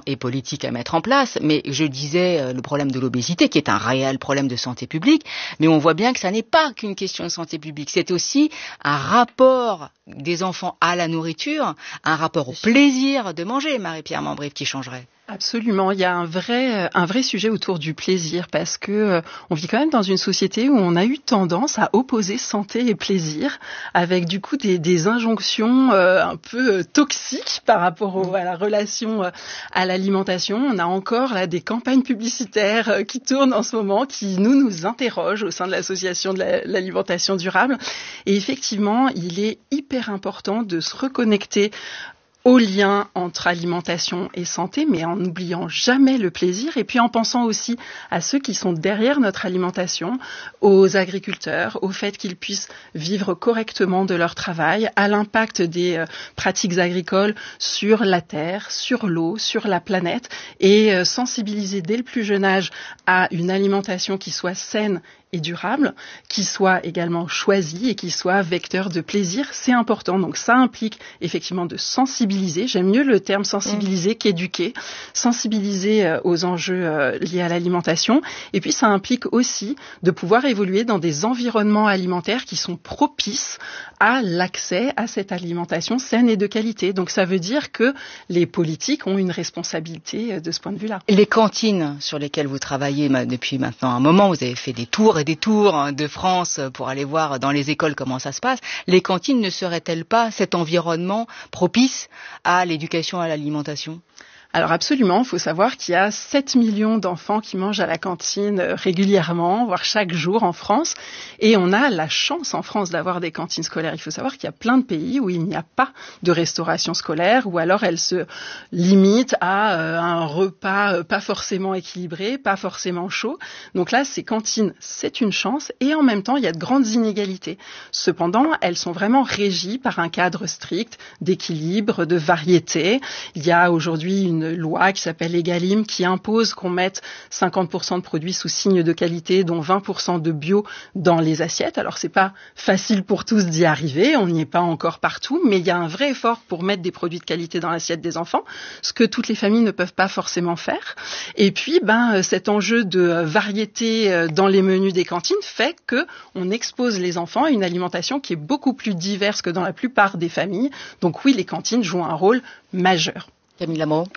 et politiques à mettre en place. Mais je disais le problème de l'obésité, qui est un réel problème de santé publique, mais on voit bien que ça n'est pas qu'une question de santé publique. C'est aussi un rapport des enfants à la nourriture, un rapport au plaisir de manger, Marie-Pierre Mambrive, qui changerait. Absolument, il y a un vrai sujet autour du plaisir parce que on vit quand même dans une société où on a eu tendance à opposer santé et plaisir avec du coup des injonctions un peu toxiques par rapport à la relation à l'alimentation. On a encore là des campagnes publicitaires qui tournent en ce moment qui nous interrogent au sein de l'association de l'alimentation durable et effectivement, il est hyper important de se reconnecter au lien entre alimentation et santé, mais en n'oubliant jamais le plaisir et puis en pensant aussi à ceux qui sont derrière notre alimentation, aux agriculteurs, au fait qu'ils puissent vivre correctement de leur travail, à l'impact des pratiques agricoles sur la terre, sur l'eau, sur la planète et sensibiliser dès le plus jeune âge à une alimentation qui soit saine et durable, qui soit également choisi et qui soit vecteur de plaisir, c'est important. Donc ça implique effectivement de sensibiliser, j'aime mieux le terme sensibiliser qu'éduquer, sensibiliser aux enjeux liés à l'alimentation. Et puis ça implique aussi de pouvoir évoluer dans des environnements alimentaires qui sont propices à l'accès à cette alimentation saine et de qualité. Donc ça veut dire que les politiques ont une responsabilité de ce point de vue-là. Les cantines sur lesquelles vous travaillez depuis maintenant un moment, vous avez fait des tours et des tours de France pour aller voir dans les écoles comment ça se passe. Les cantines ne seraient-elles pas cet environnement propice à l'éducation à l'alimentation ? Alors absolument, il faut savoir qu'il y a 7 millions d'enfants qui mangent à la cantine régulièrement, voire chaque jour en France. Et on a la chance en France d'avoir des cantines scolaires. Il faut savoir qu'il y a plein de pays où il n'y a pas de restauration scolaire, ou alors elle se limite à un repas pas forcément équilibré, pas forcément chaud. Donc là, ces cantines, c'est une chance. Et en même temps, il y a de grandes inégalités. Cependant, elles sont vraiment régies par un cadre strict d'équilibre, de variété. Il y a aujourd'hui une loi qui s'appelle Egalim qui impose qu'on mette 50% de produits sous signe de qualité, dont 20% de bio dans les assiettes. Alors c'est pas facile pour tous d'y arriver, on n'y est pas encore partout, mais il y a un vrai effort pour mettre des produits de qualité dans l'assiette des enfants, ce que toutes les familles ne peuvent pas forcément faire. Et puis cet enjeu de variété dans les menus des cantines fait que on expose les enfants à une alimentation qui est beaucoup plus diverse que dans la plupart des familles. Donc oui, les cantines jouent un rôle majeur. Camille Lamont.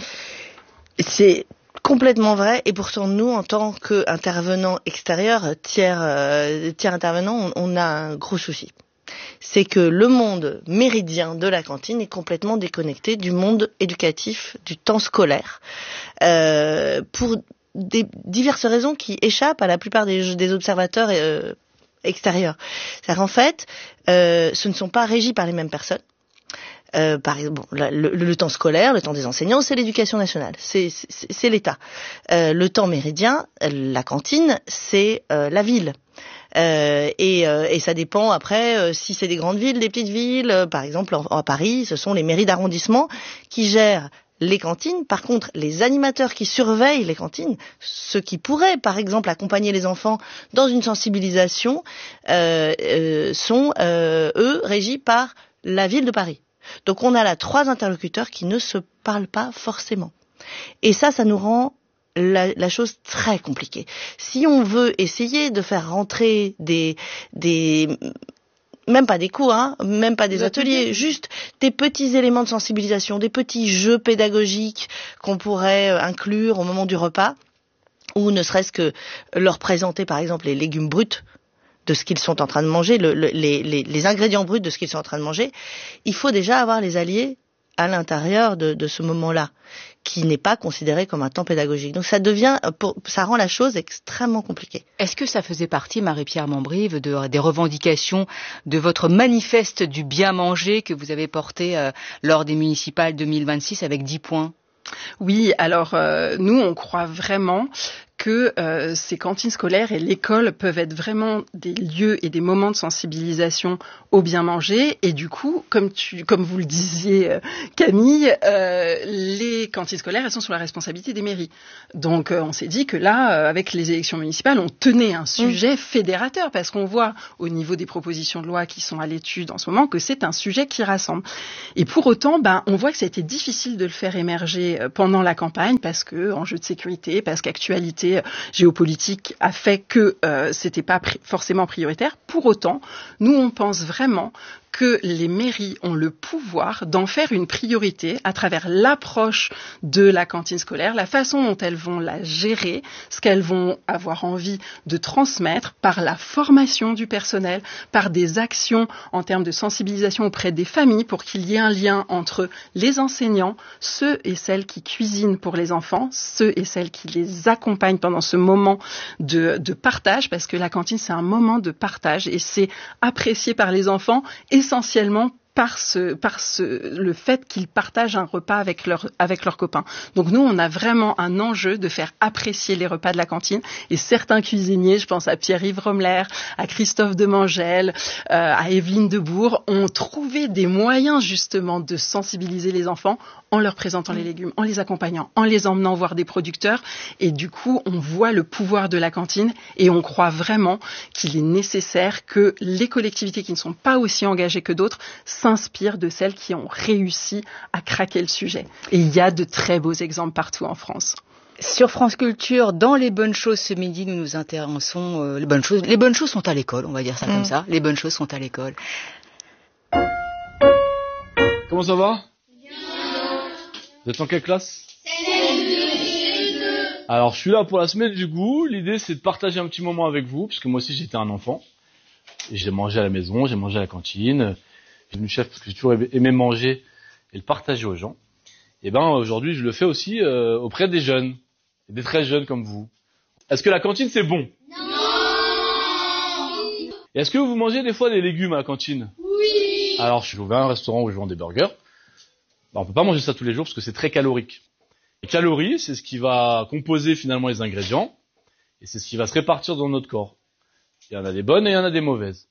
C'est complètement vrai et pourtant nous, en tant qu'intervenants extérieurs, tiers intervenants, on a un gros souci. C'est que le monde méridien de la cantine est complètement déconnecté du monde éducatif, du temps scolaire, pour des diverses raisons qui échappent à la plupart des observateurs extérieurs. C'est-à-dire en fait, ce ne sont pas régis par les mêmes personnes. Par exemple, le temps scolaire, le temps des enseignants, c'est l'éducation nationale, c'est l'État. Le temps méridien, la cantine, c'est la ville. Et ça dépend après si c'est des grandes villes, des petites villes. Par exemple, à Paris, ce sont les mairies d'arrondissement qui gèrent les cantines. Par contre, les animateurs qui surveillent les cantines, ceux qui pourraient, par exemple, accompagner les enfants dans une sensibilisation, sont, eux, régis par la ville de Paris. Donc on a là 3 interlocuteurs qui ne se parlent pas forcément. Et ça nous rend la chose très compliquée. Si on veut essayer de faire rentrer même pas des cours, même pas des ateliers, juste des petits éléments de sensibilisation, des petits jeux pédagogiques qu'on pourrait inclure au moment du repas, ou ne serait-ce que leur présenter par exemple les légumes bruts de ce qu'ils sont en train de manger, les ingrédients bruts de ce qu'ils sont en train de manger, il faut déjà avoir les alliés à l'intérieur de ce moment-là, qui n'est pas considéré comme un temps pédagogique. Donc ça rend la chose extrêmement compliquée. Est-ce que ça faisait partie, Marie-Pierre Mambrive, des revendications de votre manifeste du bien manger que vous avez porté lors des municipales 2026 avec 10 points ? Oui, alors nous on croit vraiment que ces cantines scolaires et l'école peuvent être vraiment des lieux et des moments de sensibilisation au bien manger. Et du coup, comme vous le disiez, Camille, les cantines scolaires, elles sont sous la responsabilité des mairies. Donc, on s'est dit que là, avec les élections municipales, on tenait un sujet fédérateur, parce qu'on voit au niveau des propositions de loi qui sont à l'étude en ce moment que c'est un sujet qui rassemble. Et pour autant, on voit que ça a été difficile de le faire émerger pendant la campagne, parce que enjeu de sécurité, parce qu'actualité géopolitique a fait que c'était pas forcément prioritaire. Pour autant, nous on pense vraiment que les mairies ont le pouvoir d'en faire une priorité à travers l'approche de la cantine scolaire, la façon dont elles vont la gérer, ce qu'elles vont avoir envie de transmettre par la formation du personnel, par des actions en termes de sensibilisation auprès des familles pour qu'il y ait un lien entre les enseignants, ceux et celles qui cuisinent pour les enfants, ceux et celles qui les accompagnent pendant ce moment de partage, parce que la cantine c'est un moment de partage et c'est apprécié par les enfants essentiellement par le fait qu'ils partagent un repas avec leurs copains. Donc nous, on a vraiment un enjeu de faire apprécier les repas de la cantine. Et certains cuisiniers, je pense à Pierre-Yves Rommler, à Christophe Demangel, à Evelyne Debourg, ont trouvé des moyens justement de sensibiliser les enfants en leur présentant les légumes, en les accompagnant, en les emmenant voir des producteurs. Et du coup, on voit le pouvoir de la cantine et on croit vraiment qu'il est nécessaire que les collectivités qui ne sont pas aussi engagées que d'autres s'inspirent de celles qui ont réussi à craquer le sujet. Et il y a de très beaux exemples partout en France. Sur France Culture, dans les bonnes choses ce midi, nous nous intéressons les bonnes choses. Les bonnes choses sont à l'école, on va dire ça comme ça. Les bonnes choses sont à l'école. Comment ça va? Vous êtes en quelle classe? Alors, je suis là pour la semaine du goût. L'idée, c'est de partager un petit moment avec vous, puisque moi aussi, j'étais un enfant. Et j'ai mangé à la maison, j'ai mangé à la cantine. Je suis devenu chef parce que j'ai toujours aimé manger et le partager aux gens. Et aujourd'hui, je le fais aussi auprès des jeunes, et des très jeunes comme vous. Est-ce que la cantine, c'est bon? Non. Et est-ce que vous mangez des fois des légumes à la cantine? Oui. Alors, je suis ouvert à un restaurant où je vends des burgers. On peut pas manger ça tous les jours parce que c'est très calorique. Les calories, c'est ce qui va composer finalement les ingrédients et c'est ce qui va se répartir dans notre corps. Il y en a des bonnes et il y en a des mauvaises.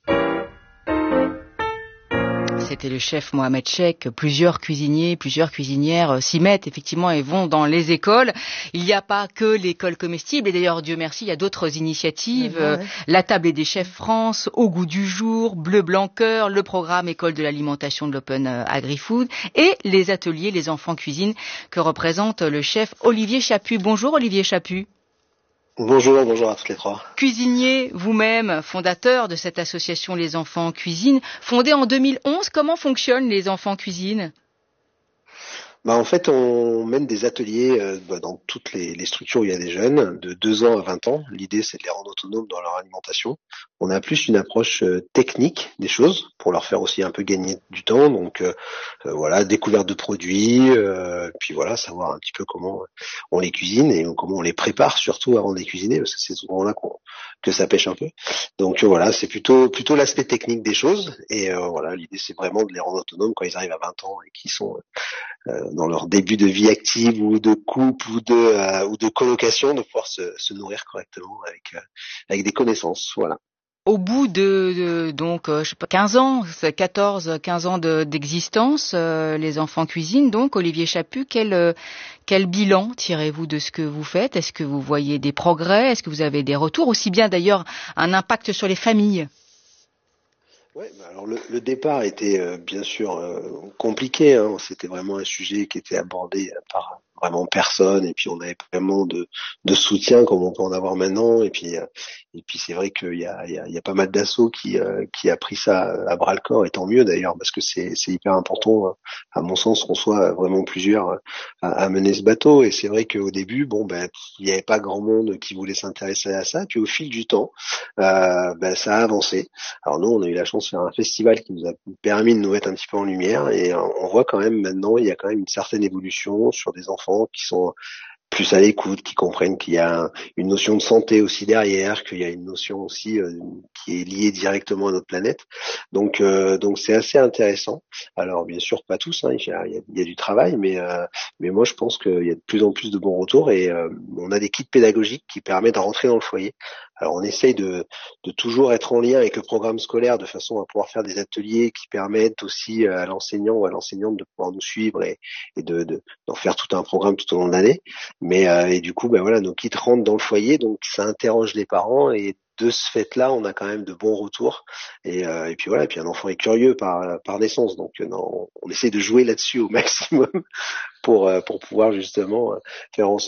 C'était le chef Mohamed Cheikh. Plusieurs cuisiniers, plusieurs cuisinières s'y mettent effectivement et vont dans les écoles. Il n'y a pas que l'école comestible et d'ailleurs Dieu merci, il y a d'autres initiatives. La table des chefs France, Au goût du jour, Bleu Blanc Cœur, le programme École de l'alimentation de l'Open Agri-Food et les ateliers Les enfants cuisine que représente le chef Olivier Chaput. Bonjour Olivier Chaput. Bonjour à toutes les trois. Cuisinier, vous-même, fondateur de cette association Les Enfants Cuisine, fondée en 2011, comment fonctionnent les Enfants Cuisine ? En fait, on mène des ateliers dans toutes les structures où il y a des jeunes, de 2 ans à 20 ans. L'idée, c'est de les rendre autonomes dans leur alimentation. On a plus une approche technique des choses, pour leur faire aussi un peu gagner du temps. Donc découverte de produits, puis savoir un petit peu comment on les cuisine et comment on les prépare, surtout avant de les cuisiner, parce que c'est souvent là que ça pêche un peu. Donc c'est plutôt l'aspect technique des choses. Et l'idée, c'est vraiment de les rendre autonomes quand ils arrivent à 20 ans et qu'ils sont dans leur début de vie active ou de couple ou de colocation, de pouvoir se nourrir correctement avec des connaissances. Voilà. Au bout de 15 ans, 15 ans d'existence, les Enfants Cuisine, donc Olivier Chaput, quel bilan tirez-vous de ce que vous faites? Est-ce que vous voyez des progrès? Est-ce que vous avez des retours? Aussi bien d'ailleurs un impact sur les familles? Alors le départ était bien sûr compliqué, hein. C'était vraiment un sujet qui était abordé par vraiment personne, et puis on avait vraiment de soutien comme on peut en avoir maintenant, et puis c'est vrai qu'il y a pas mal d'assauts qui a pris ça à bras le corps, et tant mieux d'ailleurs, parce que c'est hyper important à mon sens qu'on soit vraiment plusieurs à mener ce bateau. Et c'est vrai qu'au début il n'y avait pas grand monde qui voulait s'intéresser à ça, puis au fil du temps ça a avancé. Alors nous, on a eu la chance de faire un festival qui nous a permis de nous mettre un petit peu en lumière, et on voit quand même maintenant il y a quand même une certaine évolution sur des enfants qui sont plus à l'écoute, qui comprennent qu'il y a une notion de santé aussi derrière, qu'il y a une notion aussi qui est liée directement à notre planète. Donc c'est assez intéressant. Alors bien sûr pas tous, hein, il y a du travail, mais moi je pense qu'il y a de plus en plus de bons retours et on a des kits pédagogiques qui permettent de rentrer dans le foyer. Alors on essaye de toujours être en lien avec le programme scolaire de façon à pouvoir faire des ateliers qui permettent aussi à l'enseignant ou à l'enseignante de pouvoir nous suivre et d'en faire tout un programme tout au long de l'année. Mais et du coup, ben voilà, nos kits rentrent dans le foyer, donc ça interroge les parents et de ce fait-là, on a quand même de bons retours. Et puis voilà, et puis un enfant est curieux par naissance, donc non, on essaie de jouer là-dessus au maximum pour pouvoir justement faire en sorte